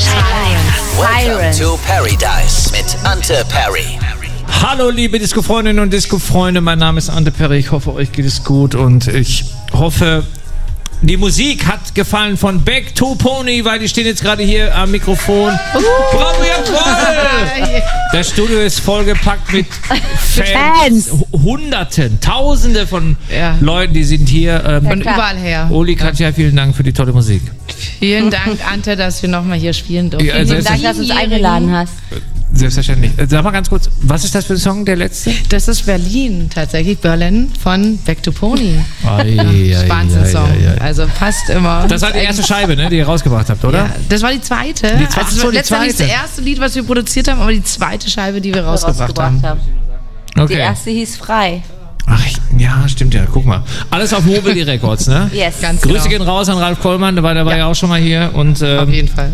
Welcome to Paradise mit Ante Perry. Hallo liebe Disco-Freundinnen und Disco-Freunde, mein Name ist Ante Perry, ich hoffe euch geht es gut und ich hoffe die Musik hat gefallen von Back to Pony, weil die stehen jetzt gerade hier am Mikrofon. Bravo, jawohl! Das Studio ist vollgepackt mit Fans. Hunderten, Tausende von Leuten, die sind hier. Von überall her. Oli, Katja, vielen Dank für die tolle Musik. Vielen Dank, Ante, dass wir nochmal hier spielen durften. Ja, Vielen Dank, dass du uns eingeladen hast. Selbstverständlich. Sag mal ganz kurz, was ist das für ein Song, der letzte? Das ist Berlin, tatsächlich. Berlin von Back to Pony. Wahnsinn-Song. Also passt immer. Das war die erste Scheibe, ne, die ihr rausgebracht habt, oder? Ja, das war die zweite. Also letztendlich das erste Lied, was wir produziert haben, aber die zweite Scheibe, die wir rausgebracht haben. Okay. Die erste hieß Frei. Ach, ja, stimmt ja. Guck mal. Alles auf Mobily Records, ne? Yes. Ganz Grüße genau. gehen raus an Ralf Kollmann, der war ja auch schon mal hier. Und, auf jeden Fall.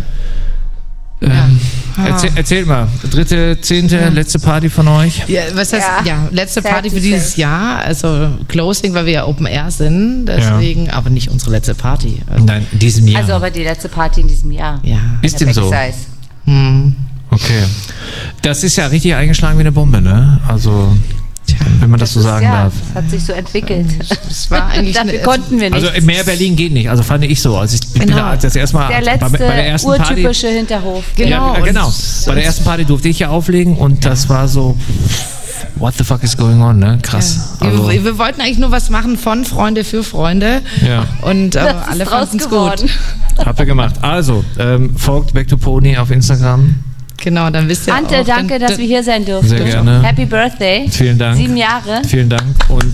Erzählt mal, 3.10. letzte Party von euch? Ja, was heißt, letzte Sad Party to für dieses Jahr, also Closing, weil wir ja Open Air sind, deswegen, aber nicht unsere letzte Party. Nein, in diesem Jahr. Also aber die letzte Party in diesem Jahr. Ja. Ist dem so? Size. Okay. Das ist ja richtig eingeschlagen wie eine Bombe, ne? Also, wenn man das so sagen darf. Das hat sich so entwickelt. Das war eigentlich Dafür konnten wir nicht. Also mehr Berlin geht nicht, also fand ich so. Also ich bin da das erste Mal Der letzte bei der ersten Party. urtypische Hinterhof. Genau. Ja, genau. Bei der ersten Party durfte ich ja auflegen und das war so, what the fuck is going on, ne? Krass. Ja. Also, Wir wollten eigentlich nur was machen von Freunde für Freunde. Ja. Und Das alle ist draus fanden es geworden. gut. habt ihr gemacht. Also, folgt Back to Pony auf Instagram. Genau, dann wisst ihr Ante, auch. danke, dass wir hier sein durften. Sehr gerne. Happy Birthday. Vielen Dank. 7 Jahre. Vielen Dank. Und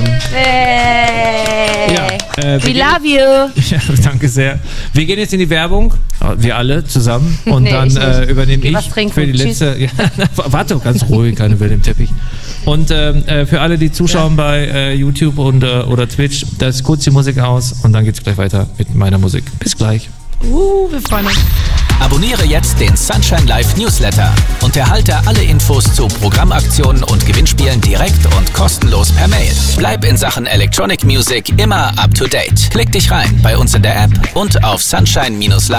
Hey. wir We gehen- love you. Ja, danke sehr. Wir gehen jetzt in die Werbung, wir alle zusammen, und Nee, dann ich nicht. übernehme Geh ich was trinken. für die Tschüss. letzte. Ja, warte, ganz ruhig, keine Welle im Teppich. Und für alle, die zuschauen bei YouTube und oder Twitch, da ist kurz die Musik aus und dann geht's gleich weiter mit meiner Musik. Bis gleich. Wir freuen uns. Abonniere jetzt den Sunshine Live Newsletter und erhalte alle Infos zu Programmaktionen und Gewinnspielen direkt und kostenlos per Mail. Bleib in Sachen Electronic Music immer up to date. Klick dich rein bei uns in der App und auf sunshine-live.de.